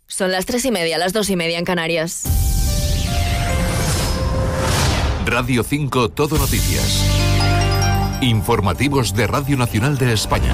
Son las 3:30, las 2:30 en Canarias. Radio 5 Todo Noticias. Informativos de Radio Nacional de España.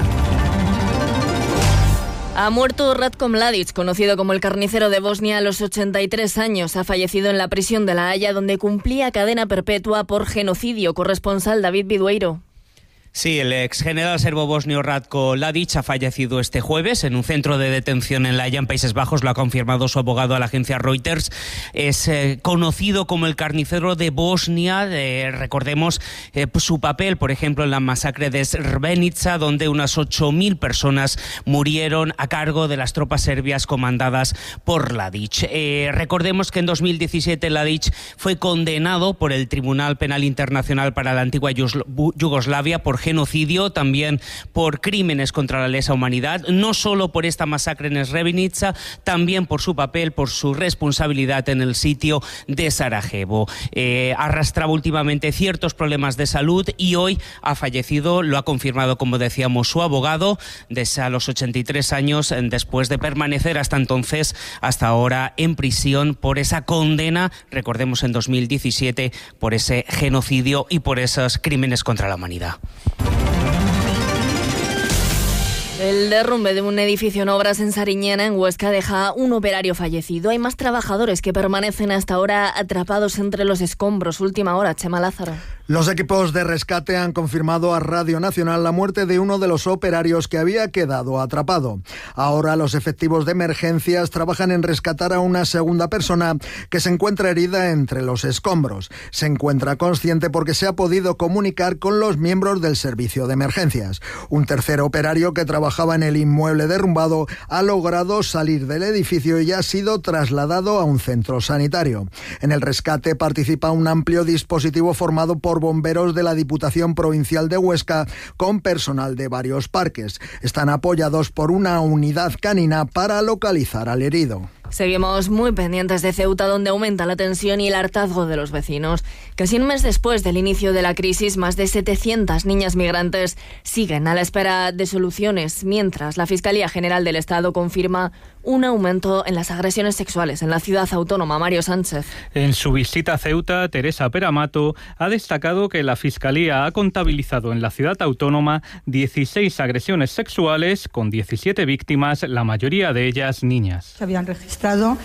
Ha muerto Ratko Mladic, conocido como el carnicero de Bosnia, a los 83 años. Ha fallecido en la prisión de La Haya, donde cumplía cadena perpetua por genocidio. Corresponsal David Bidueiro. Sí, el ex general serbo-bosnio Ratko Mladic ha fallecido este jueves en un centro de detención en La Haya, en Países Bajos. Lo ha confirmado su abogado a la agencia Reuters. Es conocido como el carnicero de Bosnia. Recordemos su papel, por ejemplo, en la masacre de Srebrenica, donde unas 8.000 personas murieron a cargo de las tropas serbias comandadas por Mladic. Recordemos que en 2017 Mladic fue condenado por el Tribunal Penal Internacional para la antigua Yugoslavia por genocidio, también por crímenes contra la lesa humanidad, no solo por esta masacre en Srebrenica, también por su papel, por su responsabilidad en el sitio de Sarajevo. Arrastraba últimamente ciertos problemas de salud y hoy ha fallecido, lo ha confirmado, como decíamos, su abogado, desde a los 83 años, después de permanecer hasta ahora en prisión por esa condena, recordemos en 2017, por ese genocidio y por esos crímenes contra la humanidad. El derrumbe de un edificio en obras en Sariñena, en Huesca, deja un operario fallecido. Hay más trabajadores que permanecen hasta ahora atrapados entre los escombros. Última hora, Chema Lázaro. Los equipos de rescate han confirmado a Radio Nacional la muerte de uno de los operarios que había quedado atrapado. Ahora los efectivos de emergencias trabajan en rescatar a una segunda persona que se encuentra herida entre los escombros. Se encuentra consciente porque se ha podido comunicar con los miembros del servicio de emergencias. Un tercer operario que trabajaba en el inmueble derrumbado ha logrado salir del edificio y ha sido trasladado a un centro sanitario. En el rescate participa un amplio dispositivo formado por bomberos de la Diputación Provincial de Huesca con personal de varios parques. Están apoyados por una unidad canina para localizar al herido. Seguimos muy pendientes de Ceuta, donde aumenta la tensión y el hartazgo de los vecinos. Casi un mes después del inicio de la crisis, más de 700 niñas migrantes siguen a la espera de soluciones, mientras la Fiscalía General del Estado confirma un aumento en las agresiones sexuales en la ciudad autónoma. Mario Sánchez. En su visita a Ceuta, Teresa Peramato ha destacado que la Fiscalía ha contabilizado en la ciudad autónoma 16 agresiones sexuales con 17 víctimas, la mayoría de ellas niñas. Se habían registrado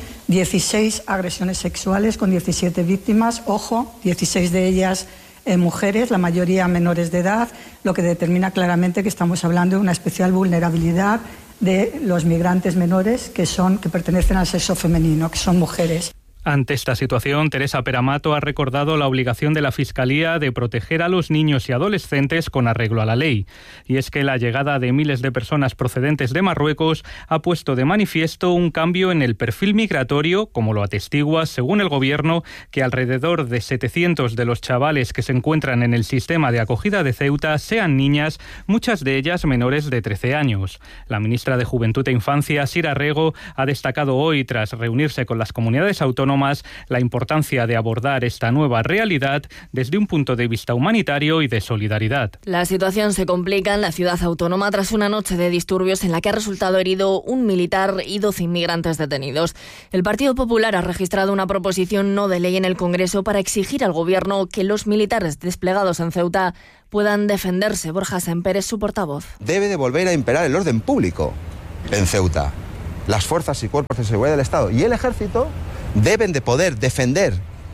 16 agresiones sexuales con 17 víctimas, ojo, 16 de ellas mujeres, la mayoría menores de edad, lo que determina claramente que estamos hablando de una especial vulnerabilidad de los migrantes menores que pertenecen al sexo femenino, que son mujeres. Ante esta situación, Teresa Peramato ha recordado la obligación de la Fiscalía de proteger a los niños y adolescentes con arreglo a la ley. Y es que la llegada de miles de personas procedentes de Marruecos ha puesto de manifiesto un cambio en el perfil migratorio, como lo atestigua, según el Gobierno, que alrededor de 700 de los chavales que se encuentran en el sistema de acogida de Ceuta sean niñas, muchas de ellas menores de 13 años. La ministra de Juventud e Infancia, Sira Rego, ha destacado hoy, tras reunirse con las comunidades autónomas, la importancia de abordar esta nueva realidad desde un punto de vista humanitario y de solidaridad. La situación se complica en la ciudad autónoma tras una noche de disturbios en la que ha resultado herido un militar y 12 inmigrantes detenidos. El Partido Popular ha registrado una proposición no de ley en el Congreso para exigir al Gobierno que los militares desplegados en Ceuta puedan defenderse. Borja Semper es su portavoz. Debe de volver a imperar el orden público en Ceuta. Las fuerzas y cuerpos de seguridad del Estado y el Ejército deben de poder defender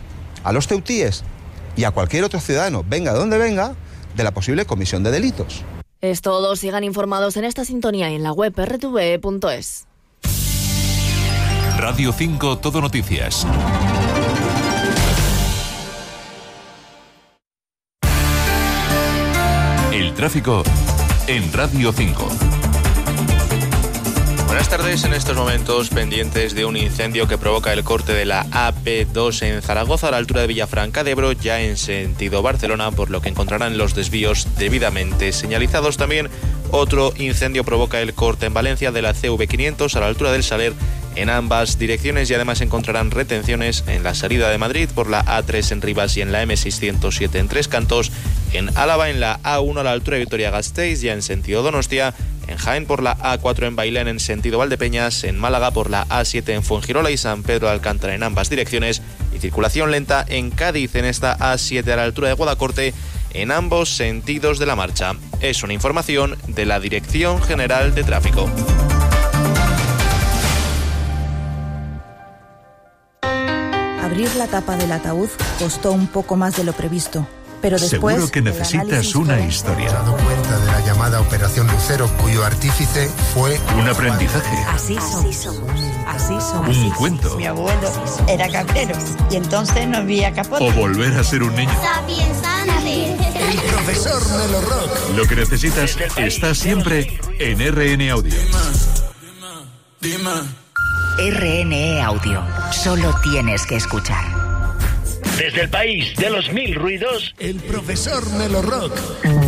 a los ceutíes y a cualquier otro ciudadano, venga de donde venga, de la posible comisión de delitos. Es todo. Sigan informados en esta sintonía y en la web rtve.es. Radio 5 Todo Noticias. El tráfico en Radio 5. Buenas tardes. En estos momentos pendientes de un incendio que provoca el corte de la AP2 en Zaragoza a la altura de Villafranca de Ebro, ya en sentido Barcelona, por lo que encontrarán los desvíos debidamente señalizados. También otro incendio provoca el corte en Valencia de la CV500 a la altura del Saler en ambas direcciones, y además encontrarán retenciones en la salida de Madrid por la A3 en Rivas y en la M607 en Tres Cantos, en Álava en la A1 a la altura de Vitoria-Gasteiz, ya en sentido Donostia, en Jaén por la A4 en Bailén en sentido Valdepeñas, en Málaga por la A7 en Fuengirola y San Pedro de Alcántara en ambas direcciones, y circulación lenta en Cádiz en esta A7 a la altura de Guadacorte en ambos sentidos de la marcha. Es una información de la Dirección General de Tráfico. Abrir la tapa del ataúd costó un poco más de lo previsto, pero después... Seguro que necesitas una historia. Me he dado cuenta de la llamada Operación Lucero, cuyo artífice fue... Un aprendizaje. Así somos. Así somos. Un cuento. Mi abuelo era cabrero y entonces no había capote. O volver a ser un niño. El profesor Melo Rock. Lo que necesitas está siempre en RN Audio. RNE Audio. Solo tienes que escuchar. Desde el país de los 1000 ruidos, el profesor Melo Rock.